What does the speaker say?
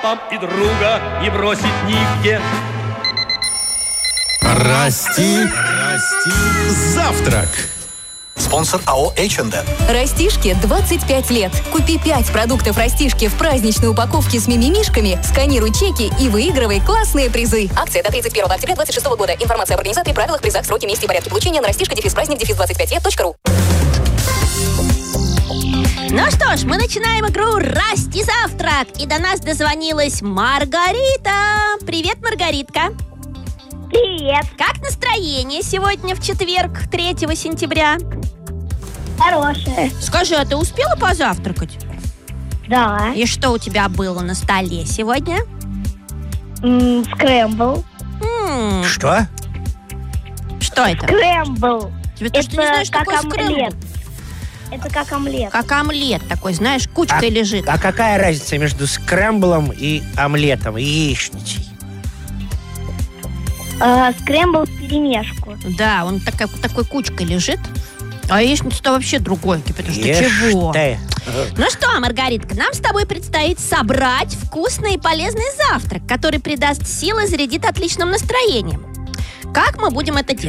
И друга не бросит нигде. Расти завтрак. Спонсор АО H&M. Растишке 25 лет. Купи 5 продуктов Растишки в праздничной упаковке с мимимишками, сканируй чеки и выигрывай классные призы. Акция до 31 октября 2026 года. Информация об организации, правилах, призах, сроки, месте и порядке получения на растишка-праздник-25лет.ру. Ну что ж, мы начинаем игру «Расти завтрак». И до нас дозвонилась Маргарита. Привет, Маргаритка. Привет. Как настроение сегодня в четверг, 3 сентября? Хорошая. Скажи, а ты успела позавтракать? Да. И что у тебя было на столе сегодня? Скрэмбл. Что? Что это? Скрэмбл. Ты что, не знаешь, что как такое омлет. скрэмбл? Это как омлет. Как омлет такой, знаешь, кучкой лежит. А какая разница между скрэмблом и омлетом, и яичницей? Скрэмбл вперемешку. Да, он такой кучкой лежит. А яичница-то вообще другой, потому что Ешь чего? ты. Ну что, Маргаритка, нам с тобой предстоит собрать вкусный и полезный завтрак, который придаст сил и зарядит отличным настроением. Как мы будем это делать?